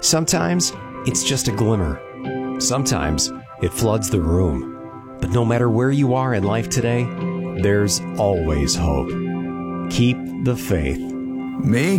Sometimes it's just a glimmer. Sometimes it floods the room. But no matter where you are in life today, there's always hope. Keep the faith. Me?